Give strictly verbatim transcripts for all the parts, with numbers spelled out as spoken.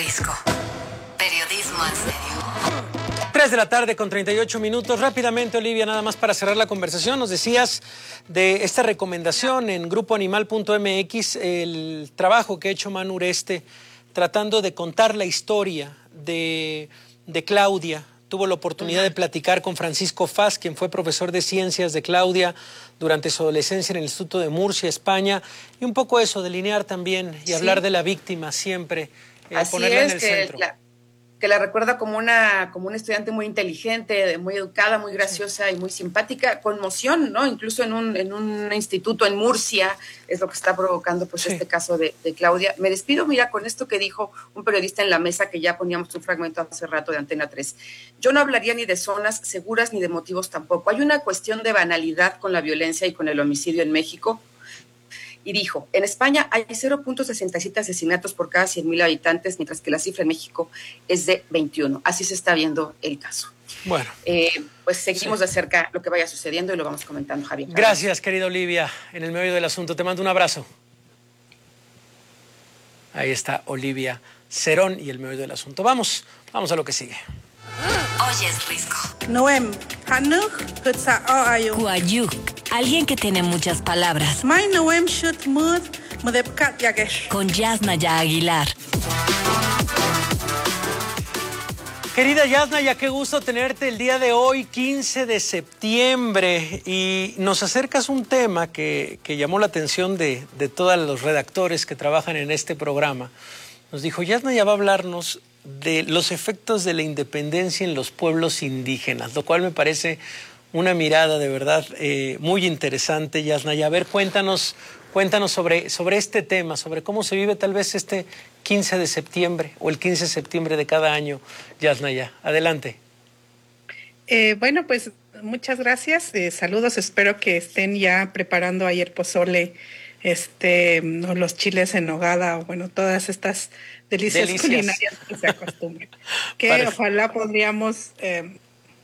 Risco. Periodismo en serio. tres de la tarde con treinta y ocho minutos. Rápidamente, Olivia, nada más para cerrar la conversación. Nos decías de esta recomendación en grupo animal punto m x, el trabajo que ha hecho Manu Ureste tratando de contar la historia de, de Claudia. Tuvo la oportunidad de platicar con Francisco Faz, quien fue profesor de ciencias de Claudia durante su adolescencia en el Instituto de Murcia, España, y un poco eso, delinear también y sí. hablar de la víctima siempre, eh, ponerla es, en el que centro. La, que la recuerda como una, como una estudiante muy inteligente, muy educada, muy graciosa sí. y muy simpática, con moción, ¿no? Incluso en un, en un instituto en Murcia, es lo que está provocando pues sí. este caso de, de Claudia. Me despido, mira, con esto que dijo un periodista en la mesa, que ya poníamos un fragmento hace rato de Antena tres. Yo no hablaría ni de zonas seguras ni de motivos tampoco. Hay una cuestión de banalidad con la violencia y con el homicidio en México. Y dijo, en España hay cero punto sesenta y siete asesinatos por cada cien mil habitantes, mientras que la cifra en México es de veintiuno. Así se está viendo el caso. Bueno. Eh, pues seguimos sí. de cerca lo que vaya sucediendo y lo vamos comentando, Javier. Gracias, querida Olivia, en el medio del asunto. Te mando un abrazo. Ahí está Olivia Cerón y el medio del asunto. Vamos, vamos a lo que sigue. Hoy es Risco. Noem, Hanuk, Kutsa Ayu. Kuayuk, alguien que tiene muchas palabras. My Noem Shut Mud, Mudepkat Yagesh. Con Yasnaya Aguilar. Querida Yasnaya, qué gusto tenerte el día de hoy, quince de septiembre, y nos acercas un tema que, que llamó la atención de, de todos los redactores que trabajan en este programa. Nos dijo, Yasnaya va a hablarnos de los efectos de la independencia en los pueblos indígenas, lo cual me parece una mirada de verdad eh, muy interesante, Yasnaya. A ver, cuéntanos, cuéntanos sobre, sobre este tema, sobre cómo se vive tal vez este quince de septiembre o el quince de septiembre de cada año, Yasnaya. Adelante. Eh, bueno, pues muchas gracias. Eh, saludos, espero que estén ya preparando ayer pozole, este, no, los chiles en nogada, o bueno, todas estas delicias, delicias. culinarias que se acostumbran. Que Parece. ojalá podríamos eh,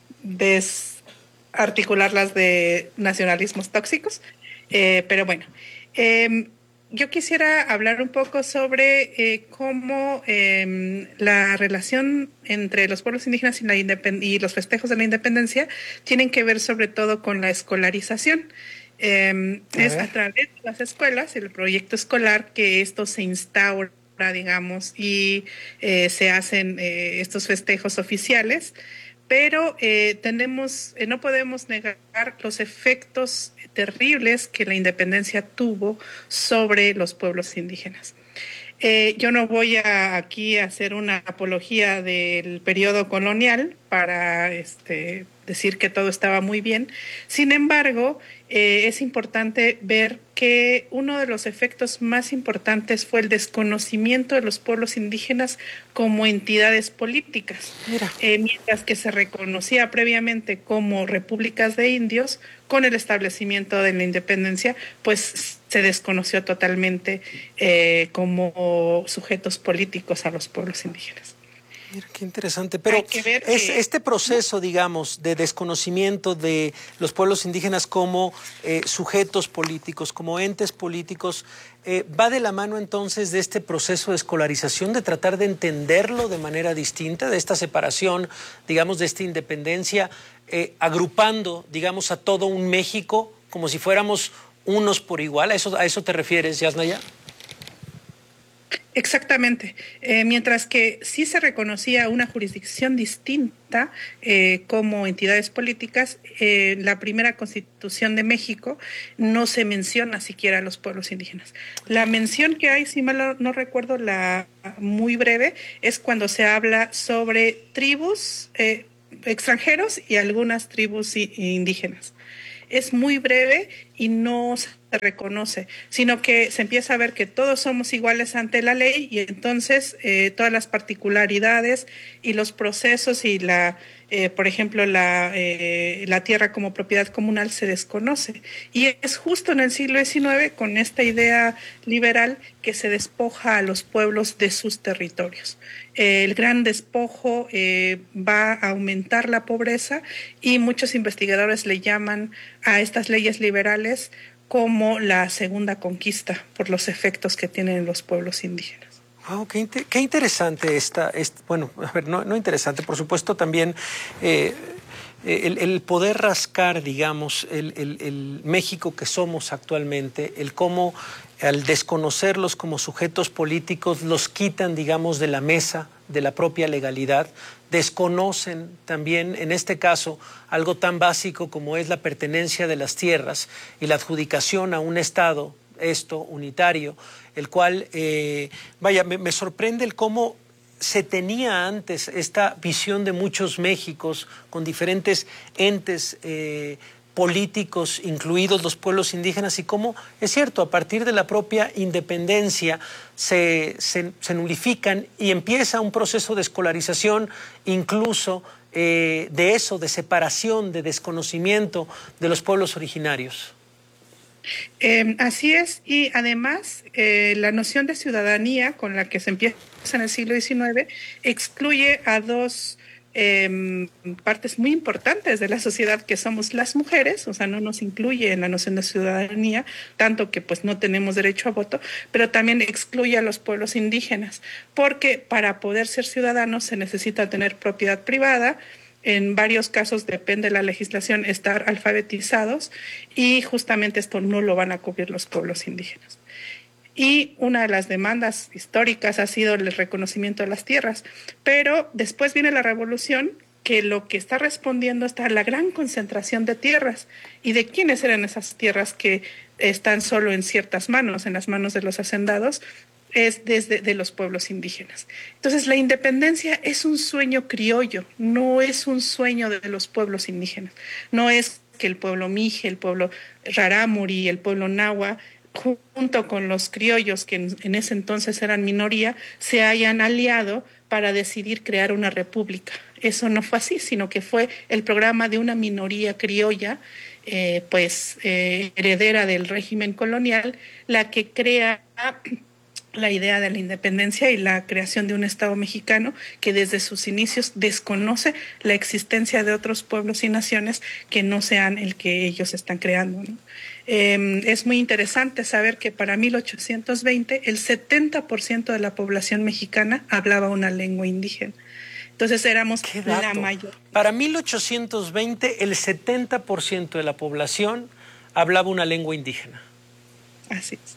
desarticularlas de nacionalismos tóxicos. Eh, pero bueno, eh, yo quisiera hablar un poco sobre eh, cómo eh, la relación entre los pueblos indígenas y, la independ- y los festejos de la independencia tienen que ver sobre todo con la escolarización. Eh, a es ver. a través de las escuelas, el proyecto escolar, que esto se instaura, digamos, y eh, se hacen eh, estos festejos oficiales, pero eh, tenemos, eh, no podemos negar los efectos terribles que la independencia tuvo sobre los pueblos indígenas. Eh, yo no voy a aquí a hacer una apología del periodo colonial para este, decir que todo estaba muy bien. Sin embargo, eh, es importante ver que uno de los efectos más importantes fue el desconocimiento de los pueblos indígenas como entidades políticas. Eh, mientras que se reconocía previamente como repúblicas de indios, con el establecimiento de la independencia, pues se desconoció totalmente eh, como sujetos políticos a los pueblos indígenas. Mira, qué interesante. Pero es, que, este proceso, digamos, de desconocimiento de los pueblos indígenas como eh, sujetos políticos, como entes políticos, eh, ¿va de la mano entonces de este proceso de escolarización, de tratar de entenderlo de manera distinta, de esta separación, digamos, de esta independencia, eh, agrupando, digamos, a todo un México como si fuéramos unos por igual? ¿A eso, a eso te refieres, Yasnaya? Exactamente. Eh, mientras que sí se reconocía una jurisdicción distinta eh, como entidades políticas, eh, la primera Constitución de México no se menciona siquiera a los pueblos indígenas. La mención que hay, si mal no recuerdo, la muy breve, es cuando se habla sobre tribus eh, extranjeros y algunas tribus indígenas. Es muy breve y no se reconoce, sino que se empieza a ver que todos somos iguales ante la ley, y entonces eh, todas las particularidades y los procesos y la, eh, por ejemplo, la, eh, la tierra como propiedad comunal se desconoce. Y es justo en el siglo diecinueve, con esta idea liberal, que se despoja a los pueblos de sus territorios. Eh, el gran despojo eh, va a aumentar la pobreza, y muchos investigadores le llaman a estas leyes liberales como la segunda conquista, por los efectos que tienen en los pueblos indígenas. Wow, qué, inter qué interesante esta, esta, bueno, a ver, no, no interesante, por supuesto también eh, el, el poder rascar, digamos, el, el, el México que somos actualmente, el cómo al desconocerlos como sujetos políticos los quitan, digamos, de la mesa de la propia legalidad, desconocen también, en este caso, algo tan básico como es la pertenencia de las tierras y la adjudicación a un Estado, esto, unitario, el cual, eh, vaya, me, me sorprende el cómo se tenía antes esta visión de muchos Méxicos con diferentes entes eh, políticos, incluidos los pueblos indígenas, y cómo, es cierto, a partir de la propia independencia se, se, se nulifican y empieza un proceso de escolarización, incluso eh, de eso, de separación, de desconocimiento de los pueblos originarios. Eh, así es, y además eh, la noción de ciudadanía con la que se empieza en el siglo diecinueve excluye a dos eh, partes muy importantes de la sociedad que somos las mujeres, o sea, no nos incluye en la noción de ciudadanía, tanto que pues no tenemos derecho a voto, pero también excluye a los pueblos indígenas, porque para poder ser ciudadanos se necesita tener propiedad privada. En varios casos depende de la legislación estar alfabetizados y justamente esto no lo van a cubrir los pueblos indígenas. Y una de las demandas históricas ha sido el reconocimiento de las tierras, pero después viene la revolución, que lo que está respondiendo está la gran concentración de tierras. ¿Y de quiénes eran esas tierras que están solo en ciertas manos, en las manos de los hacendados? Es desde de los pueblos indígenas. Entonces, la independencia es un sueño criollo, no es un sueño de los pueblos indígenas. No es que el pueblo Mije, el pueblo Rarámuri, el pueblo Nahua, junto con los criollos, que en, en ese entonces eran minoría, se hayan aliado para decidir crear una república. Eso no fue así, sino que fue el programa de una minoría criolla, eh, pues eh, heredera del régimen colonial, la que crea la idea de la independencia y la creación de un Estado mexicano que desde sus inicios desconoce la existencia de otros pueblos y naciones que no sean el que ellos están creando, ¿no? Eh, es muy interesante saber que para mil ochocientos veinte el setenta por ciento de la población mexicana hablaba una lengua indígena. Entonces éramos la mayor. Para mil ochocientos veinte el setenta por ciento de la población hablaba una lengua indígena. Así es.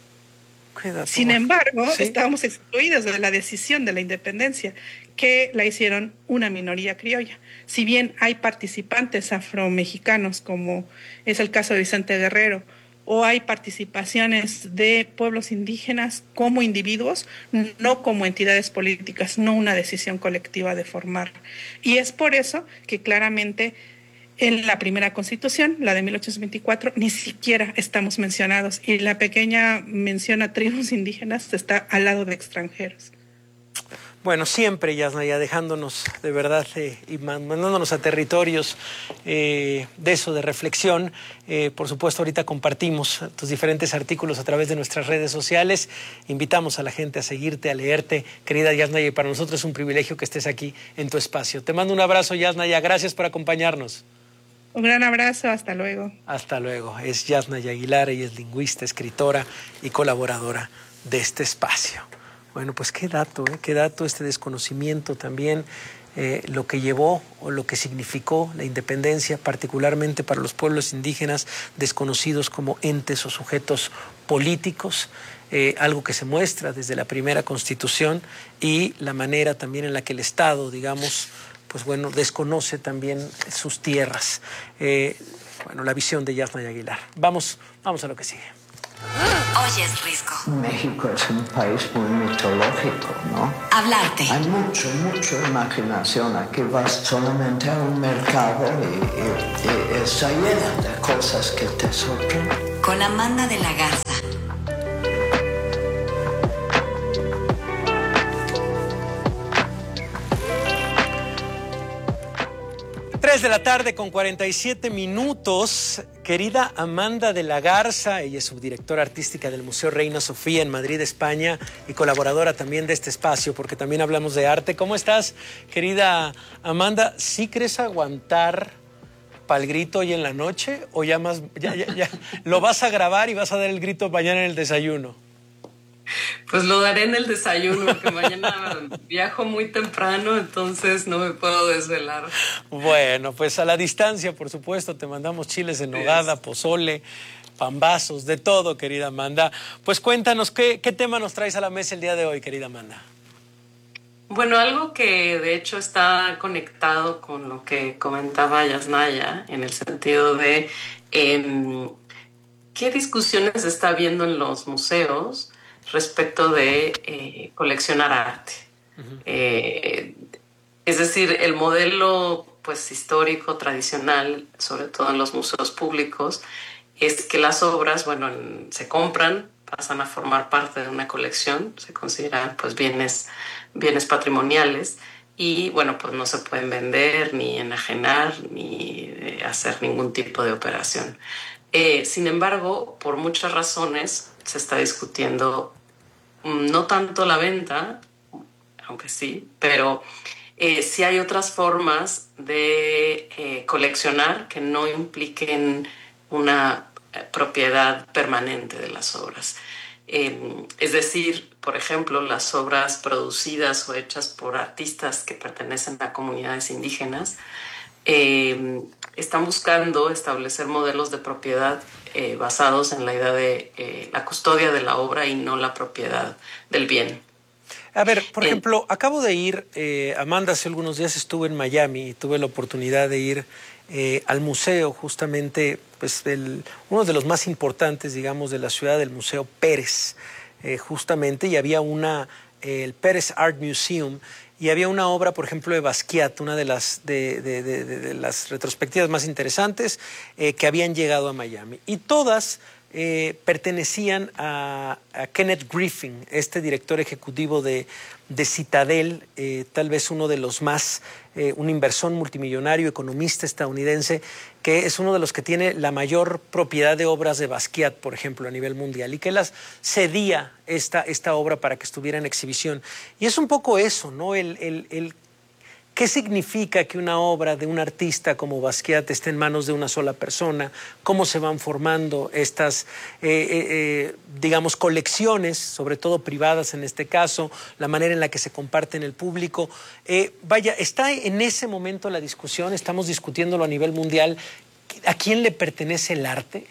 Sin embargo, ¿sí? Estábamos excluidos de la decisión de la independencia, que la hicieron una minoría criolla. Si bien hay participantes afromexicanos, como es el caso de Vicente Guerrero, o hay participaciones de pueblos indígenas como individuos, no como entidades políticas, no una decisión colectiva de formar. Y es por eso que claramente en la primera constitución, la de mil ochocientos veinticuatro, ni siquiera estamos mencionados, y la pequeña mención a tribus indígenas está al lado de extranjeros. Bueno, siempre, Yasnaya, dejándonos de verdad eh, y mandándonos a territorios eh, de eso, de reflexión. Eh, por supuesto, ahorita compartimos tus diferentes artículos a través de nuestras redes sociales. Invitamos a la gente a seguirte, a leerte. Querida Yasnaya, y para nosotros es un privilegio que estés aquí en tu espacio. Te mando un abrazo, Yasnaya. Gracias por acompañarnos. Un gran abrazo, hasta luego. Hasta luego. Es Yasnaya Aguilar, ella es lingüista, escritora y colaboradora de este espacio. Bueno, pues qué dato, ¿eh? Qué dato este desconocimiento también, eh, lo que llevó o lo que significó la independencia, particularmente para los pueblos indígenas desconocidos como entes o sujetos políticos, eh, algo que se muestra desde la primera Constitución, y la manera también en la que el Estado, digamos, pues bueno, desconoce también sus tierras. Eh, bueno, la visión de Yasnaya Aguilar. Vamos, vamos a lo que sigue. Oyes Risco. México es un país muy mitológico, ¿no? Hablarte. Hay mucho, mucha imaginación. Aquí vas solamente a un mercado y, y, y está llena de cosas que te sorprenden. Con Amanda de la Garza. tres de la tarde con cuarenta y siete minutos. Querida Amanda de la Garza, ella es subdirectora artística del Museo Reina Sofía en Madrid, España, y colaboradora también de este espacio, porque también hablamos de arte. ¿Cómo estás, querida Amanda? ¿Sí crees aguantar para el grito hoy en la noche? ¿O ya más, ya, ya, ya lo vas a grabar y vas a dar el grito mañana en el desayuno? Pues lo daré en el desayuno, porque mañana viajo muy temprano, entonces no me puedo desvelar. Bueno, pues a la distancia, por supuesto, te mandamos chiles en nogada, pozole, pambazos, de todo, querida Amanda. Pues cuéntanos, ¿qué, qué tema nos traes a la mesa el día de hoy, querida Amanda? Bueno, algo que de hecho está conectado con lo que comentaba Yasnaya, en el sentido de eh, qué discusiones está habiendo en los museos respecto de eh, coleccionar arte. Uh-huh. eh, es decir, el modelo pues histórico, tradicional, sobre todo en los museos públicos, es que las obras, bueno, se compran, pasan a formar parte de una colección, se consideran pues bienes, bienes patrimoniales y bueno, pues no se pueden vender, ni enajenar, ni eh, hacer ningún tipo de operación. Eh, sin embargo, por muchas razones se está discutiendo no tanto la venta, aunque sí, pero eh, sí hay otras formas de eh, coleccionar que no impliquen una eh, propiedad permanente de las obras. Eh, es decir, por ejemplo, las obras producidas o hechas por artistas que pertenecen a comunidades indígenas eh, están buscando establecer modelos de propiedad eh, basados en la idea de eh, la custodia de la obra y no la propiedad del bien. A ver, por eh, ejemplo, acabo de ir, eh, Amanda, hace algunos días estuve en Miami y tuve la oportunidad de ir eh, al museo, justamente, pues el, uno de los más importantes, digamos, de la ciudad, del Museo Pérez, eh, justamente, y había una, eh, el Pérez Art Museum, y había una obra, por ejemplo, de Basquiat, una de las, de, de, de, de, de las retrospectivas más interesantes eh, que habían llegado a Miami. Y todas eh, pertenecían a, a Kenneth Griffin, este director ejecutivo de, de Citadel, eh, tal vez uno de los más, eh, un inversor multimillonario, economista estadounidense, que es uno de los que tiene la mayor propiedad de obras de Basquiat, por ejemplo, a nivel mundial, y que las cedía esta, esta obra para que estuviera en exhibición. Y es un poco eso, ¿no? El, el, el, ¿Qué significa que una obra de un artista como Basquiat esté en manos de una sola persona? ¿Cómo se van formando estas, eh, eh, eh, digamos, colecciones, sobre todo privadas en este caso, la manera en la que se comparte en el público? Eh, vaya, está en ese momento la discusión, estamos discutiéndolo a nivel mundial. ¿A quién le pertenece el arte?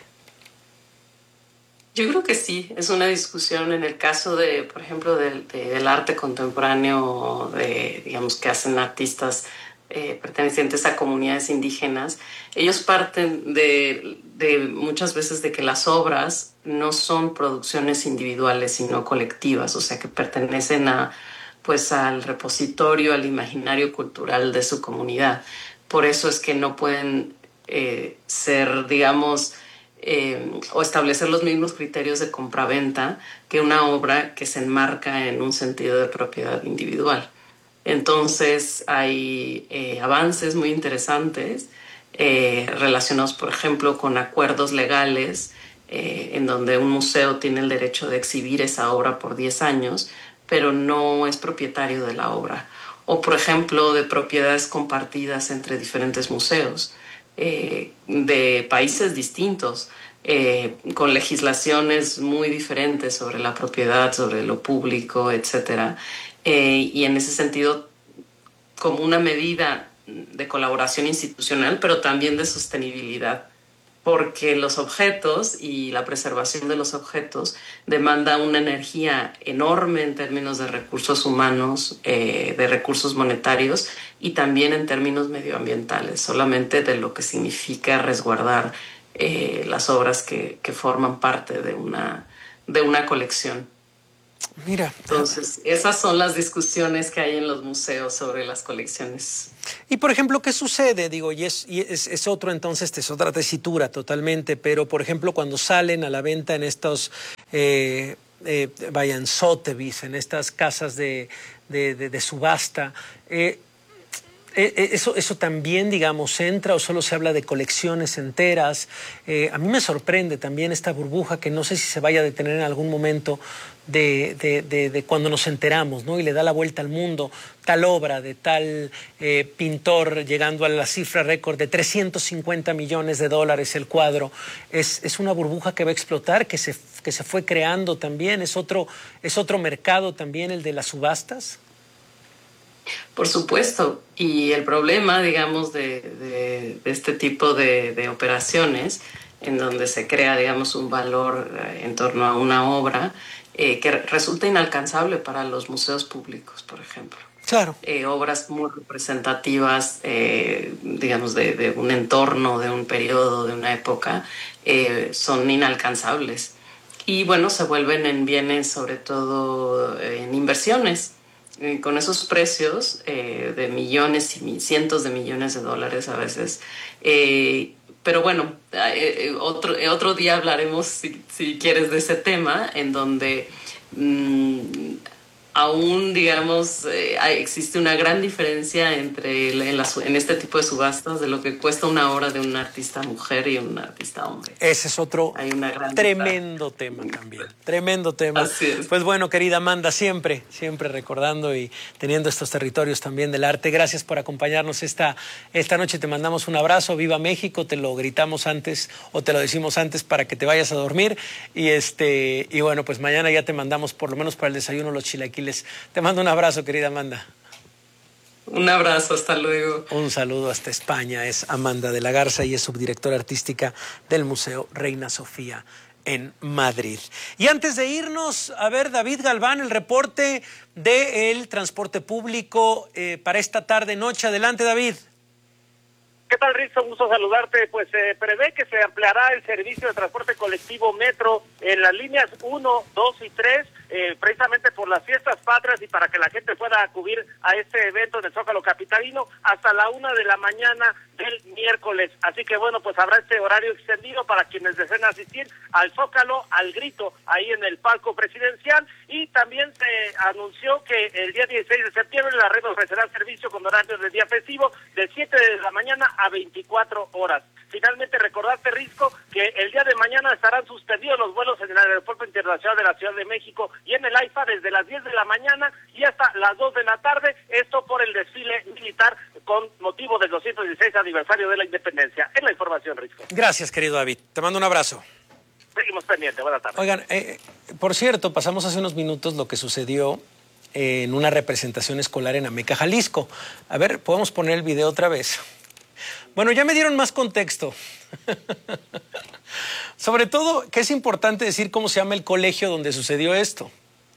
Yo creo que sí, es una discusión en el caso de, por ejemplo, del, de, del arte contemporáneo, de, digamos, que hacen artistas eh, pertenecientes a comunidades indígenas. Ellos parten de, de muchas veces de que las obras no son producciones individuales, sino colectivas, o sea, que pertenecen a, pues, al repositorio, al imaginario cultural de su comunidad. Por eso es que no pueden eh, ser, digamos, Eh, o establecer los mismos criterios de compraventa que una obra que se enmarca en un sentido de propiedad individual. Entonces hay eh, avances muy interesantes eh, relacionados, por ejemplo, con acuerdos legales eh, en donde un museo tiene el derecho de exhibir esa obra por diez años, pero no es propietario de la obra. O, por ejemplo, de propiedades compartidas entre diferentes museos. Eh, de países distintos, eh, con legislaciones muy diferentes sobre la propiedad, sobre lo público, etcétera. Eh, y en ese sentido, como una medida de colaboración institucional, pero también de sostenibilidad, porque los objetos y la preservación de los objetos demanda una energía enorme en términos de recursos humanos, eh, de recursos monetarios y también en términos medioambientales, solamente de lo que significa resguardar eh, las obras que, que forman parte de una, de una colección. Mira. Entonces, esas son las discusiones que hay en los museos sobre las colecciones. Y, por ejemplo, ¿qué sucede? Digo, y es, y es, es otro, entonces, es otra tesitura totalmente, pero, por ejemplo, cuando salen a la venta en estos, eh, eh, vayan, Sotheby's, en estas casas de, de, de, de subasta, eh, ¿Eso, eso también, digamos, entra o solo se habla de colecciones enteras? Eh, a mí me sorprende también esta burbuja que no sé si se vaya a detener en algún momento de, de, de, de cuando nos enteramos, ¿no? Y le da la vuelta al mundo, tal obra de tal eh, pintor llegando a la cifra récord de trescientos cincuenta millones de dólares el cuadro. Es, es una burbuja que va a explotar, que se, que se fue creando también. ¿Es otro, es otro mercado también el de las subastas? Por supuesto, y el problema, digamos, de, de, de este tipo de, de operaciones, en donde se crea, digamos, un valor en torno a una obra eh, que resulta inalcanzable para los museos públicos, por ejemplo. Claro. Eh, obras muy representativas, eh, digamos, de, de un entorno, de un periodo, de una época, eh, son inalcanzables. Y, bueno, se vuelven en bienes, sobre todo eh, en inversiones. Eh, con esos precios eh, de millones y mi, cientos de millones de dólares a veces. Eh, pero bueno, eh, otro, eh, otro día hablaremos, si, si quieres, de ese tema, en donde mmm, aún, digamos, eh, hay, existe una gran diferencia entre en, la, en este tipo de subastas de lo que cuesta una obra de una artista mujer y un artista hombre. Ese es otro hay una gran tremendo tema también, tremendo tema. Así es. Pues bueno, querida Amanda, siempre, siempre recordando y teniendo estos territorios también del arte. Gracias por acompañarnos esta, esta noche. Te mandamos un abrazo. Viva México. Te lo gritamos antes o te lo decimos antes para que te vayas a dormir. Y, este, y bueno, pues mañana ya te mandamos por lo menos para el desayuno los chilaquiles. Te mando un abrazo, querida Amanda. Un abrazo, hasta luego. Un saludo hasta España. Es Amanda de la Garza y es subdirectora artística del Museo Reina Sofía en Madrid. Y antes de irnos, a ver, David Galván, el reporte del transporte público eh, para esta tarde-noche. Adelante, David. ¿Qué tal, Rizo? Un gusto saludarte. Pues se eh, prevé que se ampliará el servicio de transporte colectivo Metro en las líneas uno, dos y tres, eh, precisamente por las fiestas patrias y para que la gente pueda acudir a este evento en el Zócalo capitalino hasta la una de la mañana del miércoles. Así que bueno, pues habrá este horario extendido para quienes deseen asistir al Zócalo, al Grito, ahí en el palco presidencial. Y también se anunció que el día dieciséis de septiembre la red ofrecerá servicio con horarios de día festivo de siete de la mañana a veinticuatro horas. Finalmente, recordarte, Risco, que el día de mañana estarán suspendidos los vuelos en el Aeropuerto Internacional de la Ciudad de México y en el AIFA desde las diez de la mañana y hasta las dos de la tarde, esto por el desfile militar con motivo del doscientos dieciséis aniversario de la independencia. Es la información, Risco. Gracias, querido David. Te mando un abrazo. Seguimos pendientes. Buenas tardes. Oigan, eh, por cierto, pasamos hace unos minutos lo que sucedió en una representación escolar en Ameca, Jalisco. A ver, ¿podemos poner el video otra vez? Bueno, ya me dieron más contexto. Sobre todo, que es importante decir cómo se llama el colegio donde sucedió esto.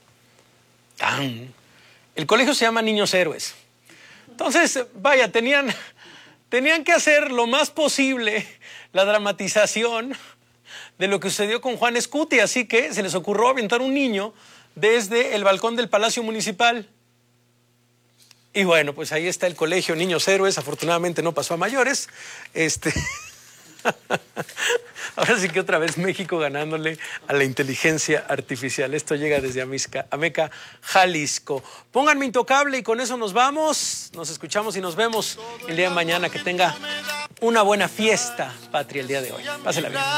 El colegio se llama Niños Héroes. Entonces, vaya, tenían, tenían que hacer lo más posible la dramatización de lo que sucedió con Juan Escuti, así que se les ocurrió aventar un niño desde el balcón del Palacio Municipal. Y bueno, pues ahí está el colegio Niños Héroes. Afortunadamente no pasó a mayores. Este... Ahora sí que otra vez México ganándole a la inteligencia artificial. Esto llega desde Amisca, Ameca, Jalisco. Pónganme Intocable y con eso nos vamos. Nos escuchamos y nos vemos el día de mañana. Que tenga una buena fiesta patria el día de hoy. Pásela bien.